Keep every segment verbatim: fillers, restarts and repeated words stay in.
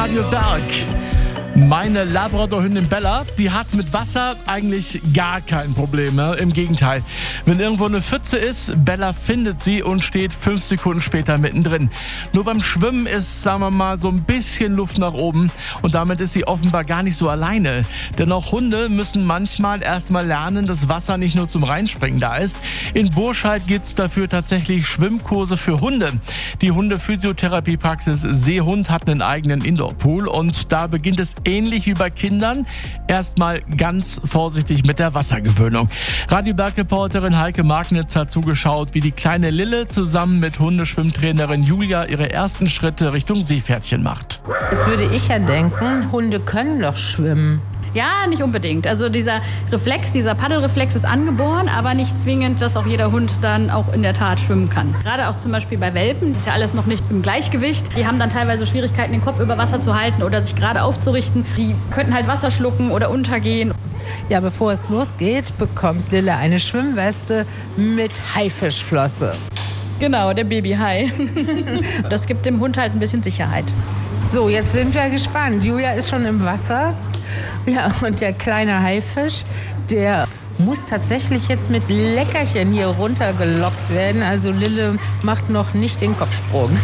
Radio Berg. Meine Labradorhündin Bella, die hat mit Wasser eigentlich gar kein Problem. Ne? Im Gegenteil. Wenn irgendwo eine Pfütze ist, Bella findet sie und steht fünf Sekunden später mittendrin. Nur beim Schwimmen ist, sagen wir mal, so ein bisschen Luft nach oben. Und damit ist sie offenbar gar nicht so alleine. Denn auch Hunde müssen manchmal erstmal lernen, dass Wasser nicht nur zum Reinspringen da ist. In Burscheid gibt es dafür tatsächlich Schwimmkurse für Hunde. Die Hunde-Physiotherapie-Praxis Seehund hat einen eigenen Indoor-Pool. Und da beginnt es ähnlich wie bei Kindern, erstmal ganz vorsichtig mit der Wassergewöhnung. Radio Berg-Reporterin Heike Magnitz hat zugeschaut, wie die kleine Lille zusammen mit Hundeschwimmtrainerin Julia ihre ersten Schritte Richtung Seepferdchen macht. Jetzt würde ich ja denken, Hunde können doch schwimmen. Ja, nicht unbedingt. Also dieser Reflex, dieser Paddelreflex ist angeboren, aber nicht zwingend, dass auch jeder Hund dann auch in der Tat schwimmen kann. Gerade auch zum Beispiel bei Welpen, das ist ja alles noch nicht im Gleichgewicht. Die haben dann teilweise Schwierigkeiten, den Kopf über Wasser zu halten oder sich gerade aufzurichten. Die könnten halt Wasser schlucken oder untergehen. Ja, bevor es losgeht, bekommt Lille eine Schwimmweste mit Haifischflosse. Genau, der Babyhai. Das gibt dem Hund halt ein bisschen Sicherheit. So, jetzt sind wir gespannt. Julia ist schon im Wasser. Ja, und der kleine Haifisch, der muss tatsächlich jetzt mit Leckerchen hier runtergelockt werden. Also Lille macht noch nicht den Kopfsprung.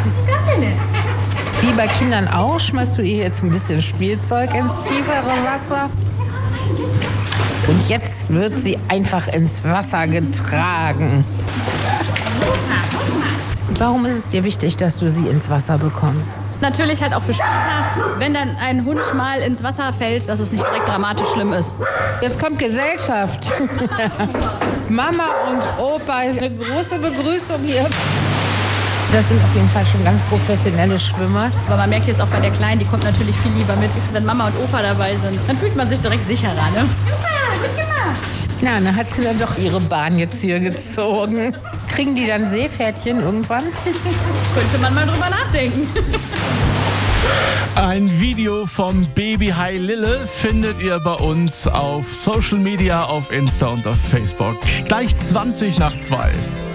Wie bei Kindern auch, schmeißt du ihr jetzt ein bisschen Spielzeug ins tiefere Wasser. Und jetzt wird sie einfach ins Wasser getragen. Warum ist es dir wichtig, dass du sie ins Wasser bekommst? Natürlich halt auch für später, wenn dann ein Hund mal ins Wasser fällt, dass es nicht direkt dramatisch schlimm ist. Jetzt kommt Gesellschaft. Mama und Opa, eine große Begrüßung hier. Das sind auf jeden Fall schon ganz professionelle Schwimmer. Aber man merkt jetzt auch bei der Kleinen, die kommt natürlich viel lieber mit, wenn Mama und Opa dabei sind. Dann fühlt man sich direkt sicherer, ne? Super, gut gemacht. Na, dann hat sie dann doch ihre Bahn jetzt hier gezogen. Kriegen die dann Seepferdchen irgendwann? Könnte man mal drüber nachdenken. Ein Video vom Babyhai Lille findet ihr bei uns auf Social Media, auf Insta und auf Facebook. Gleich zwanzig nach zwei.